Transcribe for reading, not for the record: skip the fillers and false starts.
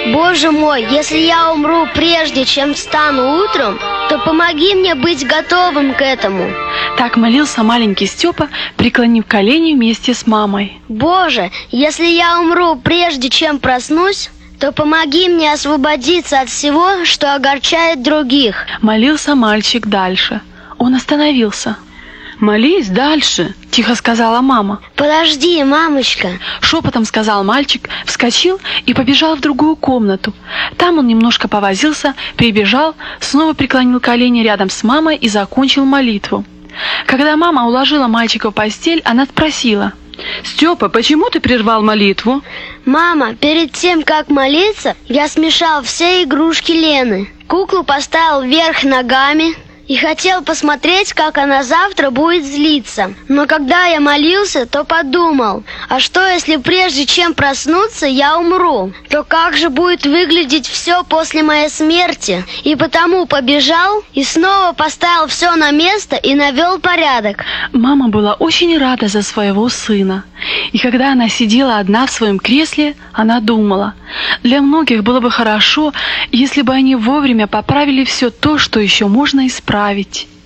Боже мой, если я умру прежде, чем встану утром, то помоги мне быть готовым к этому. Так молился маленький Степа, преклонив колени вместе с мамой. Боже, если я умру прежде, чем проснусь, то помоги мне освободиться от всего, что огорчает других. Молился мальчик дальше. Он остановился. «Молись дальше», — тихо сказала мама. «Подожди, мамочка», — шепотом сказал мальчик, вскочил и побежал в другую комнату. Там он немножко повозился, прибежал, снова преклонил колени рядом с мамой и закончил молитву. Когда мама уложила мальчика в постель, она спросила: «Степа, почему ты прервал молитву?» «Мама, перед тем, как молиться, я смешал все игрушки Лены. Куклу поставил вверх ногами и хотел посмотреть, как она завтра будет злиться. Но когда я молился, то подумал, а что если прежде чем проснуться я умру? То как же будет выглядеть все после моей смерти? И потому побежал и снова поставил все на место и навел порядок». Мама была очень рада за своего сына. И когда она сидела одна в своем кресле, она думала: для многих было бы хорошо, если бы они вовремя поправили все то, что еще можно исправить.